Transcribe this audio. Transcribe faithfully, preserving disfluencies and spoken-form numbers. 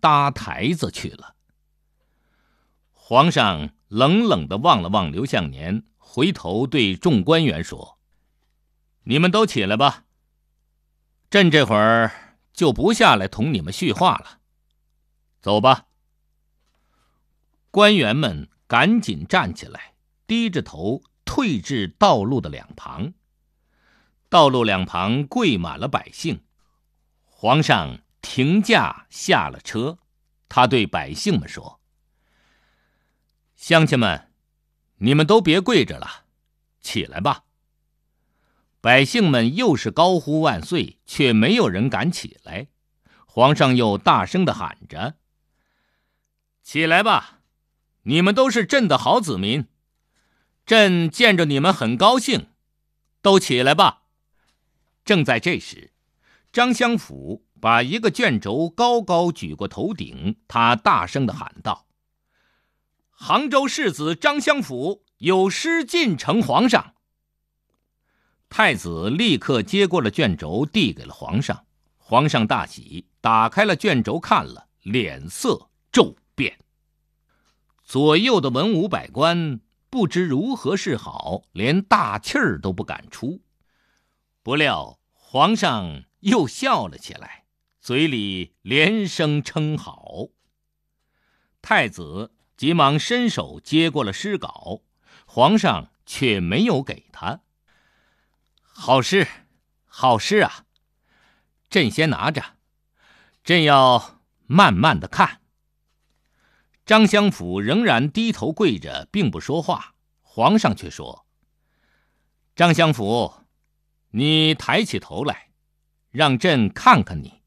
搭台子去了。皇上冷冷地望了望刘向年，回头对众官员说：你们都起来吧，朕这会儿就不下来同你们叙话了，走吧。官员们赶紧站起来，低着头退至道路的两旁。道路两旁跪满了百姓。皇上停驾下了车，他对百姓们说：乡亲们，你们都别跪着了，起来吧。百姓们又是高呼万岁，却没有人敢起来。皇上又大声地喊着：起来吧，你们都是朕的好子民，朕见着你们很高兴，都起来吧。正在这时，张相府把一个卷轴高高举过头顶，他大声地喊道：杭州世子张相府有诗进呈皇上。太子立刻接过了卷轴，递给了皇上。皇上大喜，打开了卷轴看了，脸色骤变。左右的文武百官不知如何是好，连大气儿都不敢出。不料皇上又笑了起来，嘴里连声称好。太子急忙伸手接过了诗稿，皇上却没有给他。好诗，好诗啊！朕先拿着，朕要慢慢的看。张相府仍然低头跪着，并不说话。皇上却说：张相府，你抬起头来，让朕看看你。